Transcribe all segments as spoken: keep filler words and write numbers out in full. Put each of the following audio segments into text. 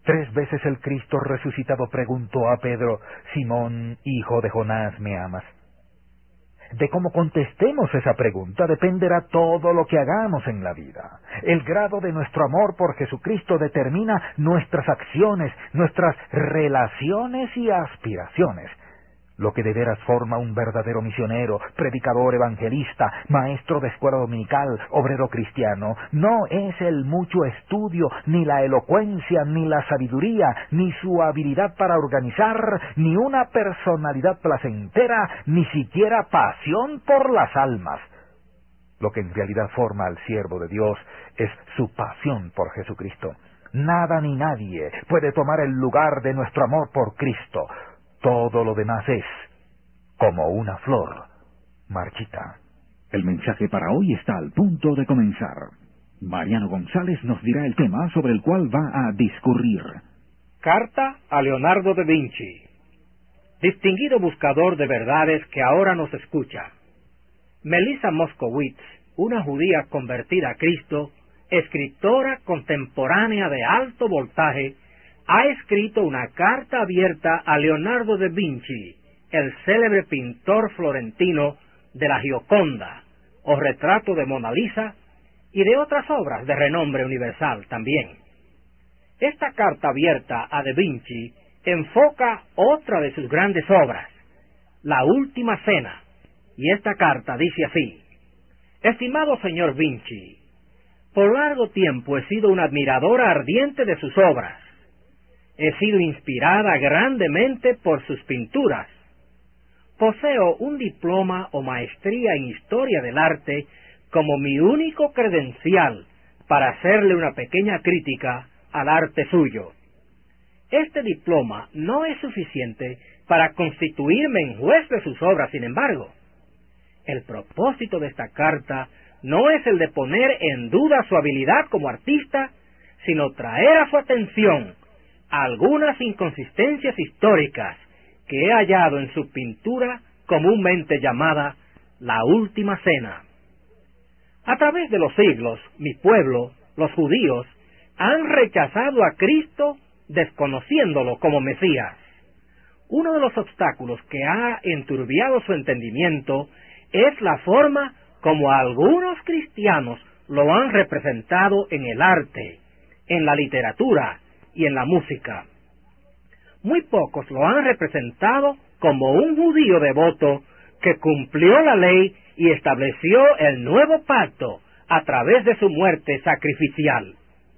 Tres veces el Cristo resucitado preguntó a Pedro: Simón, hijo de Jonás, ¿me amas? De cómo contestemos esa pregunta dependerá todo lo que hagamos en la vida. El grado de nuestro amor por Jesucristo determina nuestras acciones, nuestras relaciones y aspiraciones. Lo que de veras forma un verdadero misionero, predicador evangelista, maestro de escuela dominical, obrero cristiano, no es el mucho estudio, ni la elocuencia, ni la sabiduría, ni su habilidad para organizar, ni una personalidad placentera, ni siquiera pasión por las almas. Lo que en realidad forma al siervo de Dios es su pasión por Jesucristo. Nada ni nadie puede tomar el lugar de nuestro amor por Cristo. Todo lo demás es como una flor marchita. El mensaje para hoy está al punto de comenzar. Mariano González nos dirá el tema sobre el cual va a discurrir. Carta a Leonardo da Vinci. Distinguido buscador de verdades que ahora nos escucha. Melissa Moskowitz, una judía convertida a Cristo, escritora contemporánea de alto voltaje, ha escrito una carta abierta a Leonardo da Vinci, el célebre pintor florentino de la Gioconda, o retrato de Mona Lisa, y de otras obras de renombre universal también. Esta carta abierta a da Vinci enfoca otra de sus grandes obras, La Última Cena, y esta carta dice así: Estimado señor Vinci, por largo tiempo he sido una admiradora ardiente de sus obras. He sido inspirada grandemente por sus pinturas. Poseo un diploma o maestría en historia del arte como mi único credencial para hacerle una pequeña crítica al arte suyo. Este diploma no es suficiente para constituirme en juez de sus obras, sin embargo. El propósito de esta carta no es el de poner en duda su habilidad como artista, sino traer a su atención algunas inconsistencias históricas que he hallado en su pintura comúnmente llamada La Última Cena. A través de los siglos, mi pueblo, los judíos, han rechazado a Cristo desconociéndolo como Mesías. Uno de los obstáculos que ha enturbiado su entendimiento es la forma como algunos cristianos lo han representado en el arte, en la literatura y en la música. Muy pocos lo han representado como un judío devoto que cumplió la ley y estableció el nuevo pacto a través de su muerte sacrificial.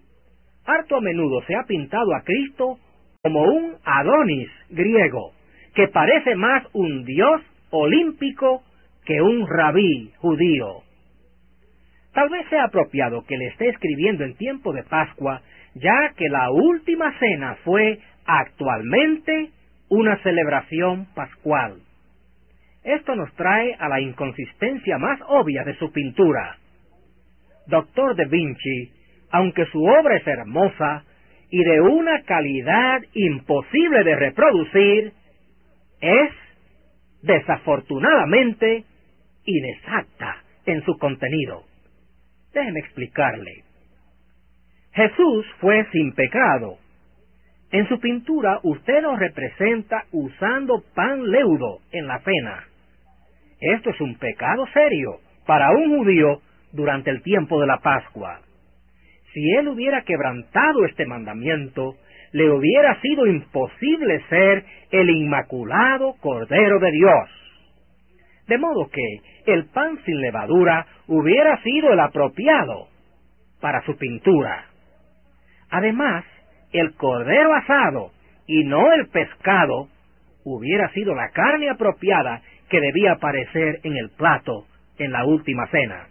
Harto a menudo se ha pintado a Cristo como un Adonis griego, que parece más un dios olímpico que un rabí judío. Tal vez sea apropiado que le esté escribiendo en tiempo de Pascua, ya que la última cena fue actualmente una celebración pascual. Esto nos trae a la inconsistencia más obvia de su pintura. Doctor da Vinci, aunque su obra es hermosa y de una calidad imposible de reproducir, es, desafortunadamente, inexacta en su contenido. Déjeme explicarle. Jesús fue sin pecado. En su pintura usted lo representa usando pan leudo en la cena. Esto es un pecado serio para un judío durante el tiempo de la Pascua. Si él hubiera quebrantado este mandamiento, le hubiera sido imposible ser el inmaculado Cordero de Dios. De modo que el pan sin levadura hubiera sido el apropiado para su pintura. Además, el cordero asado y no el pescado hubiera sido la carne apropiada que debía aparecer en el plato en la última cena.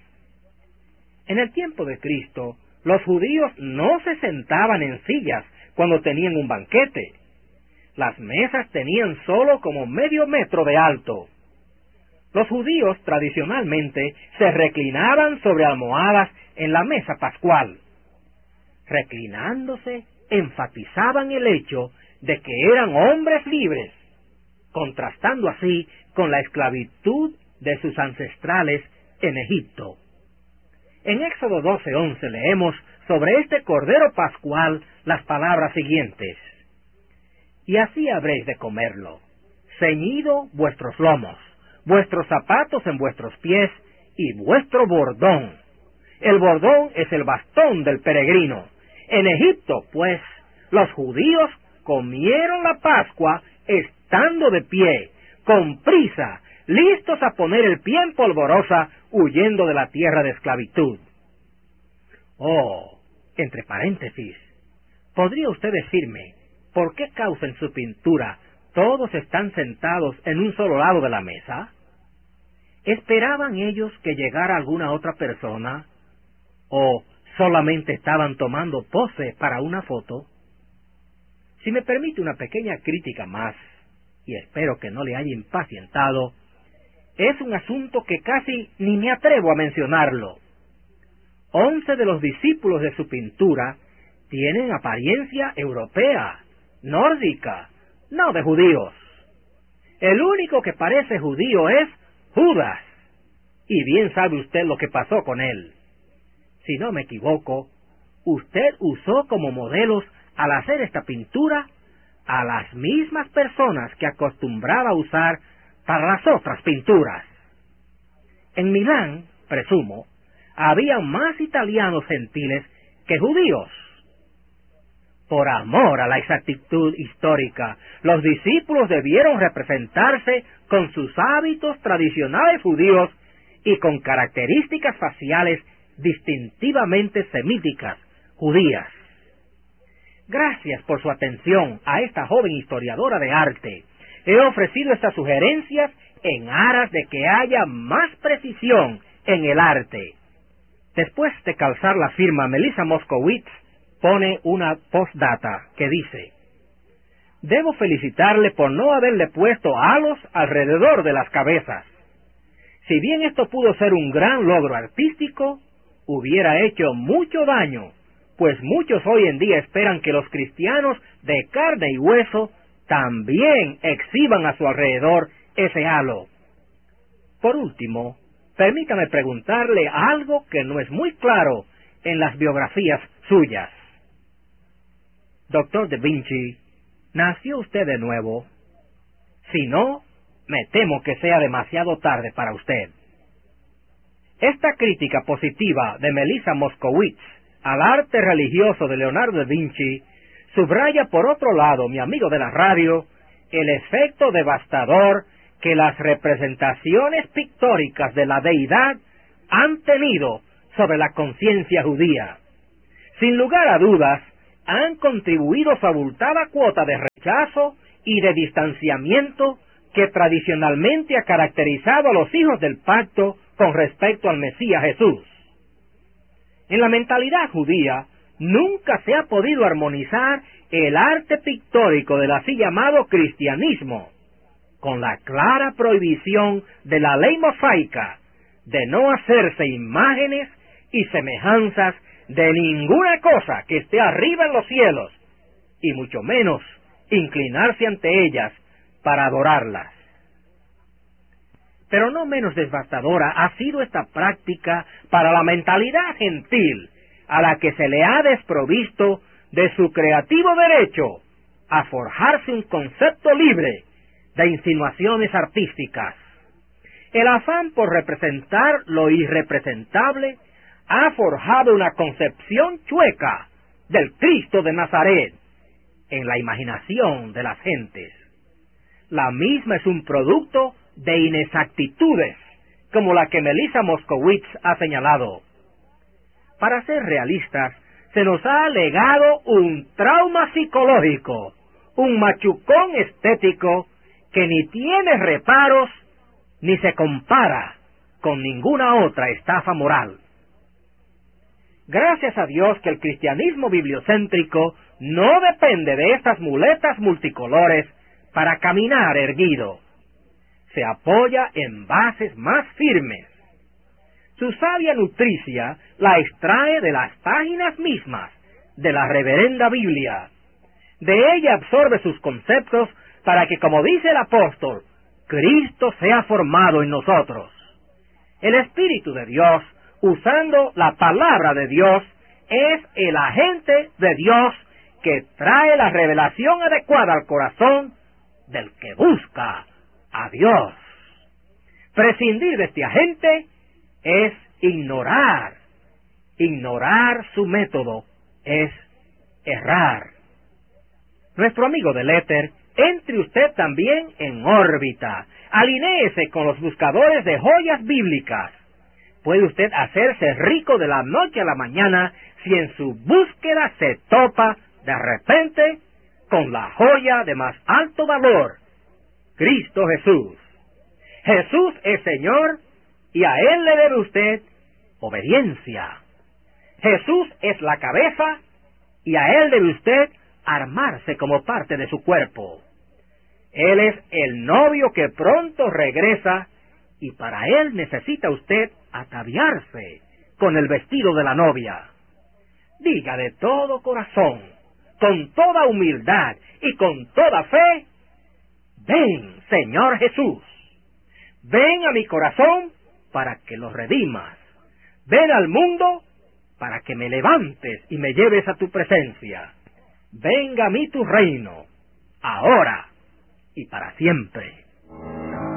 En el tiempo de Cristo, los judíos no se sentaban en sillas cuando tenían un banquete. Las mesas tenían solo como medio metro de alto. Los judíos tradicionalmente se reclinaban sobre almohadas en la mesa pascual. Reclinándose, enfatizaban el hecho de que eran hombres libres, contrastando así con la esclavitud de sus ancestrales en Egipto. En Éxodo doce once leemos sobre este cordero pascual las palabras siguientes: y así habréis de comerlo, ceñido vuestros lomos, vuestros zapatos en vuestros pies, y vuestro bordón. El bordón es el bastón del peregrino. En Egipto, pues, los judíos comieron la Pascua estando de pie, con prisa, listos a poner el pie en polvorosa, huyendo de la tierra de esclavitud. Oh, entre paréntesis, ¿podría usted decirme por qué causa en su pintura todos están sentados en un solo lado de la mesa? ¿Esperaban ellos que llegara alguna otra persona? ¿O solamente estaban tomando pose para una foto? Si me permite una pequeña crítica más, y espero que no le haya impacientado, es un asunto que casi ni me atrevo a mencionarlo. Once de los discípulos de su pintura tienen apariencia europea, nórdica, no de judíos. El único que parece judío es Judas, y bien sabe usted lo que pasó con él. Si no me equivoco, usted usó como modelos al hacer esta pintura a las mismas personas que acostumbraba a usar para las otras pinturas. En Milán, presumo, había más italianos gentiles que judíos. Por amor a la exactitud histórica, los discípulos debieron representarse con sus hábitos tradicionales judíos y con características faciales distintivamente semíticas judías. Gracias por su atención a esta joven historiadora de arte. He ofrecido estas sugerencias en aras de que haya más precisión en el arte. Después de calzar la firma, Melissa Moskowitz pone una postdata que dice: debo felicitarle por no haberle puesto halos alrededor de las cabezas. Si bien esto pudo ser un gran logro artístico, hubiera hecho mucho daño, pues muchos hoy en día esperan que los cristianos de carne y hueso también exhiban a su alrededor ese halo. Por último, permítame preguntarle algo que no es muy claro en las biografías suyas. Doctor Da Vinci, ¿nació usted de nuevo? Si no, me temo que sea demasiado tarde para usted. Esta crítica positiva de Melissa Moskowitz al arte religioso de Leonardo da Vinci subraya por otro lado, mi amigo de la radio, el efecto devastador que las representaciones pictóricas de la deidad han tenido sobre la conciencia judía. Sin lugar a dudas, han contribuido su abultada cuota de rechazo y de distanciamiento que tradicionalmente ha caracterizado a los hijos del pacto con respecto al Mesías Jesús. En la mentalidad judía nunca se ha podido armonizar el arte pictórico del así llamado cristianismo con la clara prohibición de la ley mosaica de no hacerse imágenes y semejanzas de ninguna cosa que esté arriba en los cielos, y mucho menos inclinarse ante ellas para adorarlas. Pero no menos devastadora ha sido esta práctica para la mentalidad gentil, a la que se le ha desprovisto de su creativo derecho a forjarse un concepto libre de insinuaciones artísticas. El afán por representar lo irrepresentable ha forjado una concepción chueca del Cristo de Nazaret en la imaginación de las gentes. La misma es un producto de inexactitudes, como la que Melissa Moskowitz ha señalado. Para ser realistas, se nos ha legado un trauma psicológico, un machucón estético que ni tiene reparos ni se compara con ninguna otra estafa moral. Gracias a Dios que el cristianismo bibliocéntrico no depende de estas muletas multicolores para caminar erguido. Se apoya en bases más firmes. Su sabia nutricia la extrae de las páginas mismas de la reverenda Biblia. De ella absorbe sus conceptos para que, como dice el apóstol, Cristo sea formado en nosotros. El Espíritu de Dios, usando la palabra de Dios, es el agente de Dios que trae la revelación adecuada al corazón del que busca a Dios. Prescindir de este agente es ignorar. Ignorar su método es errar. Nuestro amigo del éter, entre usted también en órbita. Alinéese con los buscadores de joyas bíblicas. Puede usted hacerse rico de la noche a la mañana si en su búsqueda se topa de repente con la joya de más alto valor, Cristo Jesús. Jesús es Señor y a Él le debe usted obediencia. Jesús es la cabeza y a Él debe usted armarse como parte de su cuerpo. Él es el novio que pronto regresa y para Él necesita usted ataviarse con el vestido de la novia. Diga de todo corazón, con toda humildad y con toda fe: ven, Señor Jesús, ven a mi corazón para que lo redimas. Ven al mundo para que me levantes y me lleves a tu presencia. Venga a mí tu reino, ahora y para siempre.